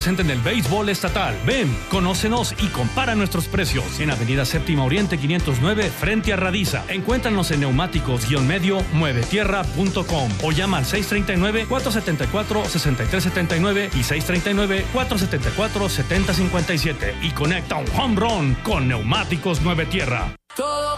presente en el béisbol estatal. Ven, conócenos y compara nuestros precios. En Avenida Séptima Oriente 509, frente a Radiza. Encuéntranos en neumáticos-medio muevetierra.com o llama al 639-474-6379 y 639-474-7057 y conecta un home run con Neumáticos Nueve Tierra. Todo